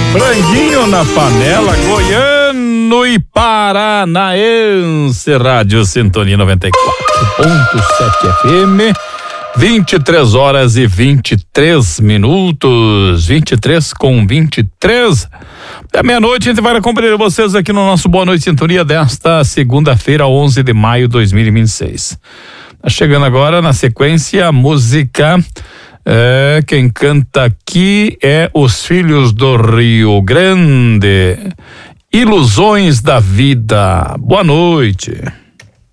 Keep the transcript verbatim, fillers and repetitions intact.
Franguinho na panela, goiano e paranaense, Rádio Sintonia noventa e quatro ponto sete F M, vinte e três horas e vinte e três minutos, vinte e três com vinte e três. Da meia-noite a gente vai acompanhar vocês aqui no nosso Boa Noite Sintonia desta segunda-feira, onze de maio de dois mil e vinte e seis. Tá chegando agora na sequência a música. É, quem canta aqui é Os Filhos do Rio Grande. Ilusões da Vida. Boa noite.